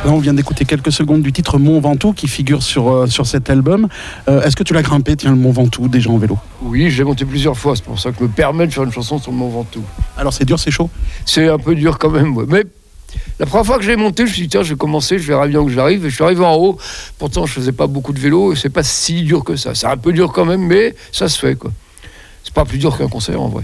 Là, on vient d'écouter quelques secondes du titre Mont Ventoux qui figure sur cet album. Est-ce que tu l'as grimpé, le Mont Ventoux, déjà en vélo? Oui, j'ai monté plusieurs fois, c'est pour ça que je me permets de faire une chanson sur le Mont Ventoux. Alors c'est dur, c'est chaud? C'est un peu dur quand même, ouais. Mais la première fois que j'ai monté, je me suis dit, tiens, je vais commencer, je verrai bien que j'arrive. Et je suis arrivé en haut, pourtant je faisais pas beaucoup de vélo, et c'est pas si dur que ça. C'est un peu dur quand même, mais ça se fait, quoi. C'est pas plus dur qu'un concert, en vrai.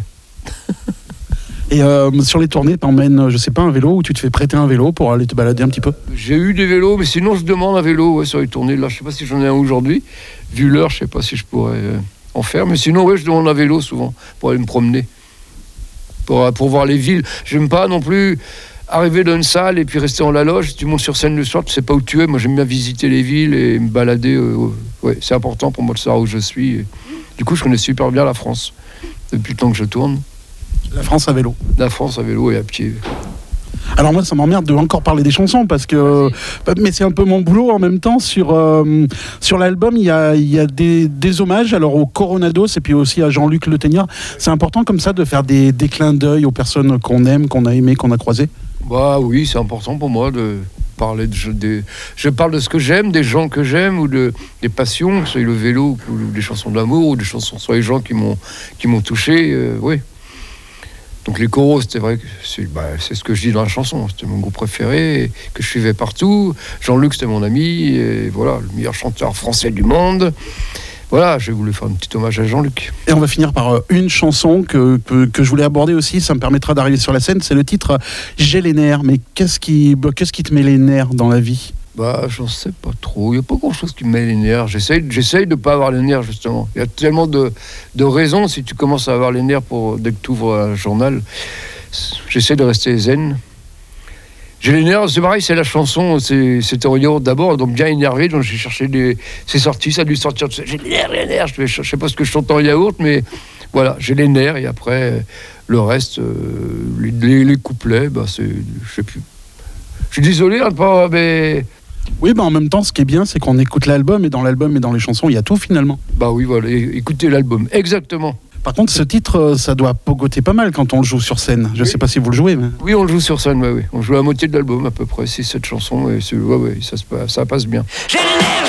Et sur les tournées, t'emmènes, je sais pas, un vélo, ou tu te fais prêter un vélo pour aller te balader un petit peu? J'ai eu des vélos, mais sinon je demande un vélo, ouais, sur les tournées. Là, je sais pas si j'en ai un aujourd'hui. Vu l'heure, je sais pas si je pourrais en faire. Mais sinon, ouais, je demande un vélo souvent pour aller me promener. Pour voir les villes. J'aime pas non plus arriver dans une salle et puis rester en la loge. Tu montes sur scène le soir, tu sais pas où tu es. Moi, j'aime bien visiter les villes et me balader. Ouais, c'est important pour moi de savoir où je suis. Et du coup, je connais super bien la France depuis le temps que je tourne. La France à vélo. La France à vélo et à pied. Alors moi, ça m'emmerde de encore parler des chansons parce que, mais c'est un peu mon boulot en même temps. Sur l'album, il y a des hommages alors aux Coronados et puis aussi à Jean-Luc Le Téniard. C'est important comme ça de faire des clins d'œil aux personnes qu'on aime, qu'on a aimées, qu'on a croisées. Bah oui, c'est important pour moi de parler je parle de ce que j'aime, des gens que j'aime ou des passions, que ce soit le vélo ou des chansons d'amour ou des chansons sur les gens qui m'ont touché. Oui. Donc les choros, c'était vrai que c'est ce que je dis dans la chanson. C'était mon groupe préféré, que je suivais partout. Jean-Luc, c'était mon ami, et voilà, le meilleur chanteur français du monde. Voilà, j'ai voulu faire un petit hommage à Jean-Luc. Et on va finir par une chanson que je voulais aborder aussi, ça me permettra d'arriver sur la scène, c'est le titre « J'ai les nerfs ». Mais qu'est-ce qui te met les nerfs dans la vie ? Bah, j'en sais pas trop. Il n'y a pas grand-chose qui me met les nerfs. J'essaye de ne pas avoir les nerfs, justement. Il y a tellement de raisons. Si tu commences à avoir les nerfs dès que tu ouvres un journal, j'essaie de rester zen. J'ai les nerfs, c'est pareil, c'est la chanson. C'était en yaourt d'abord, donc bien énervé. Donc j'ai cherché c'est sorti, ça a dû sortir. J'ai les nerfs. Je sais pas ce que je chante en yaourt, mais voilà, j'ai les nerfs. Et après, le reste, les couplets, bah, je sais plus. Je suis désolé, mais... Oui, en même temps, ce qui est bien, c'est qu'on écoute l'album, et dans l'album et dans les chansons, il y a tout finalement. Bah oui, voilà, écoutez l'album, exactement. Par contre, ce titre, ça doit pogoter pas mal quand on le joue sur scène. Je sais pas si vous le jouez, mais... Oui, on le joue sur scène, oui. On joue la moitié de l'album, à peu près, 6-7 chansons, et ça passe bien. J'ai les nerfs,